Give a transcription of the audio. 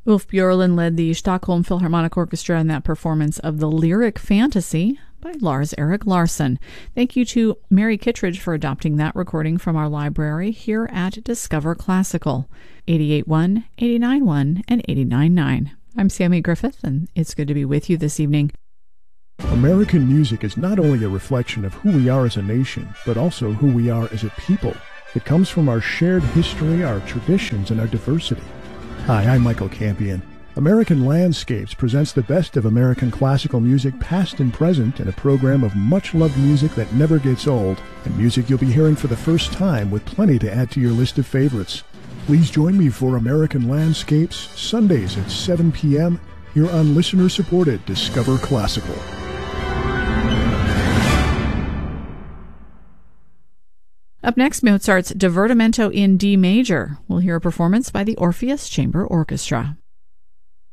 Ulf Björlund led the Stockholm Philharmonic Orchestra in that performance of The Lyric Fantasy by Lars-Erik Larsson. Thank you to Mary Kittredge for adopting that recording from our library here at Discover Classical, 88.1, 89.1, and 89.9. I'm Sammy Griffith, and it's good to be with you this evening. American music is not only a reflection of who we are as a nation, but also who we are as a people. It comes from our shared history, our traditions, and our diversity. Hi, I'm Michael Campion. American Landscapes presents the best of American classical music, past and present, in a program of much-loved music that never gets old, and music you'll be hearing for the first time with plenty to add to your list of favorites. Please join me for American Landscapes, Sundays at 7 p.m. here on listener-supported Discover Classical. Up next, Mozart's Divertimento in D major. We'll hear a performance by the Orpheus Chamber Orchestra.